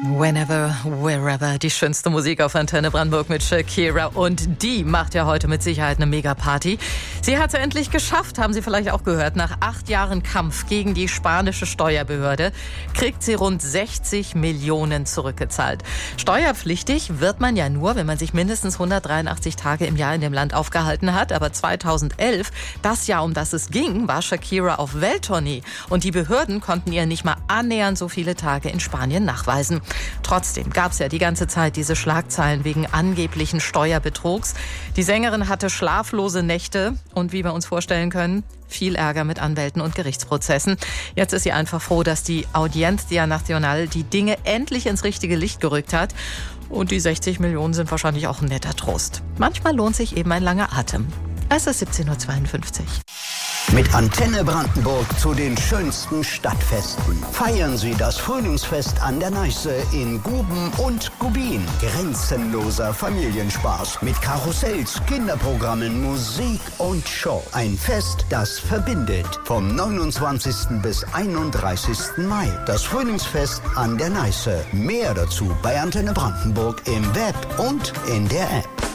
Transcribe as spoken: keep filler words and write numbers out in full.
Whenever, wherever, die schönste Musik auf Antenne Brandenburg mit Shakira. Und die macht ja heute mit Sicherheit eine Megaparty. Sie hat es endlich geschafft, haben Sie vielleicht auch gehört. Nach acht Jahren Kampf gegen die spanische Steuerbehörde kriegt sie rund sechzig Millionen zurückgezahlt. Steuerpflichtig wird man ja nur, wenn man sich mindestens hundertdreiundachtzig Tage im Jahr in dem Land aufgehalten hat. Aber zweitausendelf, das Jahr, um das es ging, war Shakira auf Welttournee. Und die Behörden konnten ihr nicht mal annähernd so viele Tage in Spanien nachweisen. Trotzdem gab es ja die ganze Zeit diese Schlagzeilen wegen angeblichen Steuerbetrugs. Die Sängerin hatte schlaflose Nächte und, wie wir uns vorstellen können, viel Ärger mit Anwälten und Gerichtsprozessen. Jetzt ist sie einfach froh, dass die Audiencia Nacional die Dinge endlich ins richtige Licht gerückt hat. Und die sechzig Millionen sind wahrscheinlich auch ein netter Trost. Manchmal lohnt sich eben ein langer Atem. Es ist siebzehn Uhr zweiundfünfzig. Mit Antenne Brandenburg zu den schönsten Stadtfesten. Feiern Sie das Frühlingsfest an der Neiße in Guben und Gubin. Grenzenloser Familienspaß mit Karussells, Kinderprogrammen, Musik und Show. Ein Fest, das verbindet. Vom neunundzwanzigsten bis einunddreißigsten Mai. Das Frühlingsfest an der Neiße. Mehr dazu bei Antenne Brandenburg im Web und in der App.